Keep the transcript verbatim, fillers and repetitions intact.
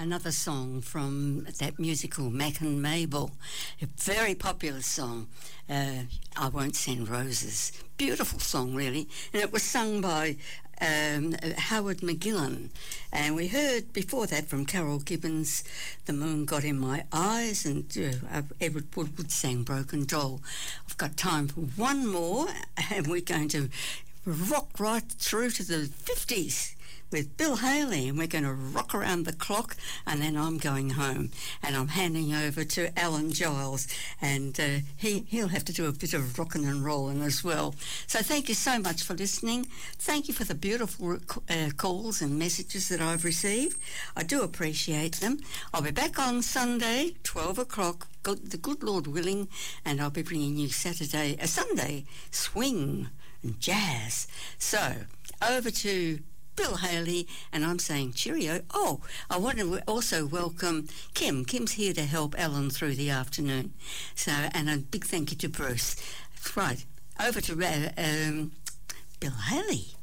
another song from that musical, Mac and Mabel, a very popular song, uh, I Won't Send Roses. Beautiful song, really, and it was sung by um, Howard McGillan. And we heard before that from Carol Gibbons, The Moon Got in My Eyes, and uh, Edward Woodward sang Broken Doll. I've got time for one more, and we're going to rock right through to the fifties with Bill Haley, and we're going to rock around the clock, and then I'm going home, and I'm handing over to Alan Giles, and uh, he, he'll have to do a bit of rocking and rolling as well. So thank you so much for listening. Thank you for the beautiful uh, calls and messages that I've received. I do appreciate them. I'll be back on Sunday, twelve o'clock, good, the good Lord willing, and I'll be bringing you Saturday, a Sunday, swing and jazz. So over to Bill Haley, and I'm saying cheerio. Oh, I want to also welcome Kim. Kim's here to help Alan through the afternoon. So, and a big thank you to Bruce. Right, over to uh, um, Bill Haley.